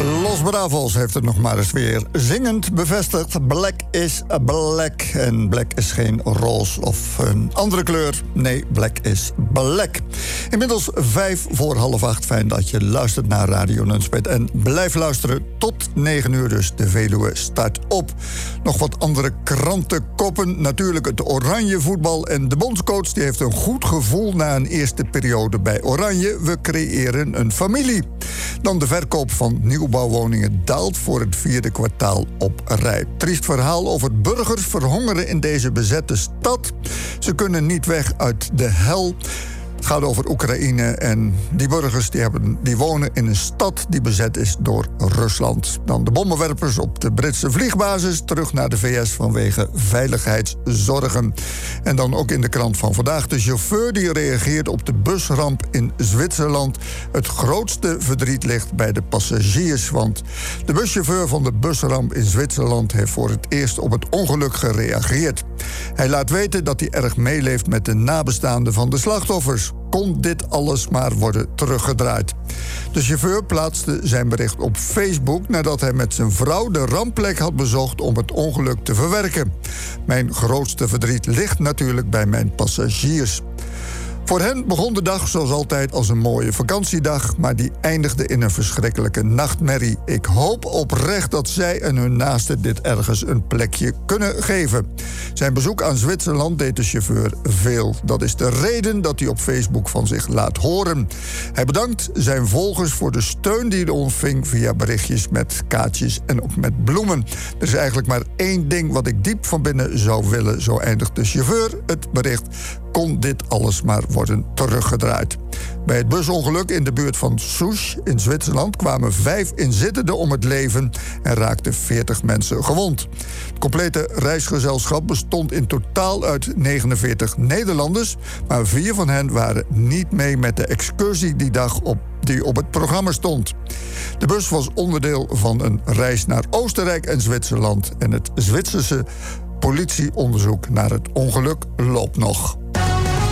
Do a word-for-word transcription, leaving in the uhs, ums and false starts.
Los Bravos heeft het nog maar eens weer zingend bevestigd. Black is black. En black is geen roze of een andere kleur. Nee, black is black. Inmiddels vijf voor half acht. Fijn dat je luistert naar Radio Nunspeet. En blijf luisteren tot negen uur dus. De Veluwe start op. Nog wat andere krantenkoppen. Natuurlijk het oranje voetbal. En de bondscoach die heeft een goed gevoel na een eerste periode bij Oranje. We creëren een familie. Dan de verkoop van nieuwbouwwoningen daalt voor het vierde kwartaal op rij. Triest verhaal over burgers verhongeren in deze bezette stad. Ze kunnen niet weg uit de hel. Het gaat over Oekraïne en die burgers die, hebben, die wonen in een stad die bezet is door Rusland. Dan de bommenwerpers op de Britse vliegbasis terug naar de V S vanwege veiligheidszorgen. En dan ook in de krant van vandaag de chauffeur die reageert op de busramp in Zwitserland. Het grootste verdriet ligt bij de passagiers, want de buschauffeur van de busramp in Zwitserland heeft voor het eerst op het ongeluk gereageerd. Hij laat weten dat hij erg meeleeft met de nabestaanden van de slachtoffers. Kon dit alles maar worden teruggedraaid. De chauffeur plaatste zijn bericht op Facebook nadat hij met zijn vrouw de rampplek had bezocht om het ongeluk te verwerken. Mijn grootste verdriet ligt natuurlijk bij mijn passagiers. Voor hen begon de dag zoals altijd als een mooie vakantiedag, maar die eindigde in een verschrikkelijke nachtmerrie. Ik hoop oprecht dat zij en hun naasten dit ergens een plekje kunnen geven. Zijn bezoek aan Zwitserland deed de chauffeur veel. Dat is de reden dat hij op Facebook van zich laat horen. Hij bedankt zijn volgers voor de steun die hij ontving via berichtjes met kaartjes en ook met bloemen. Er is eigenlijk maar één ding wat ik diep van binnen zou willen, zo eindigt de chauffeur het bericht. Kon dit alles maar worden teruggedraaid. Bij het busongeluk in de buurt van Souche in Zwitserland kwamen vijf inzittenden om het leven en raakten veertig mensen gewond. Het complete reisgezelschap bestond in totaal uit negenenveertig Nederlanders, maar vier van hen waren niet mee met de excursie die dag op die op het programma stond. De bus was onderdeel van een reis naar Oostenrijk en Zwitserland en het Zwitserse politieonderzoek naar het ongeluk loopt nog.